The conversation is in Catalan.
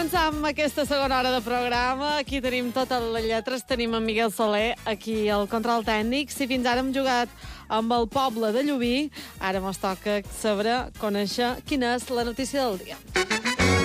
començar amb aquesta segona hora de programa. Aquí tenim totes les lletres. Tenim en Miguel Soler, aquí al control tècnic. Si fins ara hem jugat amb el poble de Llubí, ara mos toca saber, conèixer quina és la notícia del dia.